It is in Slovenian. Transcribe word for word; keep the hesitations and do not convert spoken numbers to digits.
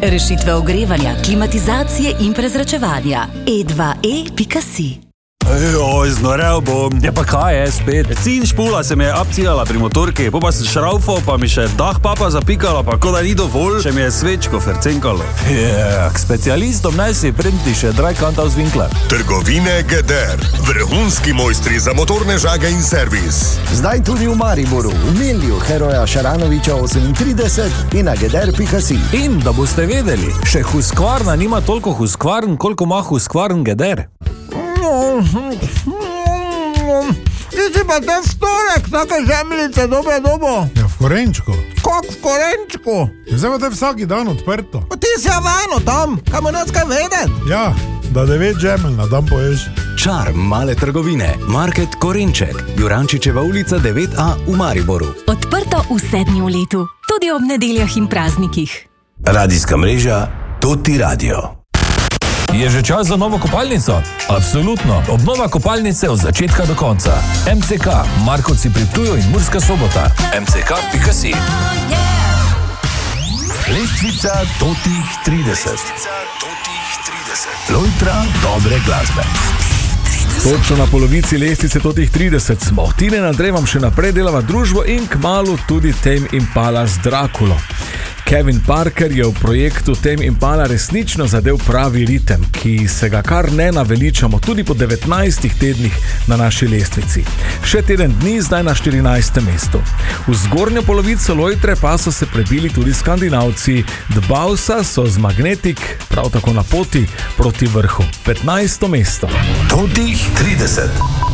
Rešitve ogrevanja, klimatizacije in prezračevanja. e dva e pika si. Ejoj, znorel bom. Ja pa kaj je spet? Cin špula se mi je apcijala pri motorki, po pa sem šraufal, pa mi še dah papa zapikala, pa ko da ni dovolj, še mi je svečko fercenkalo. Ja, k specialistom naj si prenti še Dreikanter aus Winkler. Trgovine Geder. Vrhunski mojstri za motorne žage in servis. Zdaj tudi v Mariboru, v Milju, Heroja Šaranoviča osemintrideset in na geder pika si. In da boste vedeli, še Husqvarna nima toliko Husqvarn, koliko ima Husqvarn Geder. Ti si pa te vtorek, take žemljice dobe dobo. Ja, v Korenčku. Kak v Korenčku? Zdaj pa te vsaki dan odprto. Pa ti si avano tam, kaj mu neč kaj vedet? Ja, da devet žemelj na dan poješ. Čar male trgovine. Market Korenček. Jurančičeva ulica devet a v Mariboru. Odprto vse dni v letu, tudi ob nedeljah in praznikih. Radijska mreža Toti Radio. Je že čas za novo kopalnico? Absolutno. Obnova kopalnice od začetka do konca. em ce ka, Markovci pri Ptuju in Murska Sobota. em ce ka pika si. Lestvica Totih trideset. Lojtra dobre glasbe. Točno na polovici lestvice Totih trideset smo. Tine in Andrej vam še naprej delava družbo in kmalu tudi Tame Impala z Drakulo. Kevin Parker je v projektu Tame Impala resnično zadev pravi ritem, ki se ga kar ne naveličamo tudi po devetnajstih tednih na naši lestvici. Še teden dni zdaj na štirinajstem mestu. V zgornjo polovico lojtre pa so se prebili tudi Skandinavci. The Bausa so z Magnetic prav tako na poti proti vrhu. petnajsto mesto. Totih trideset.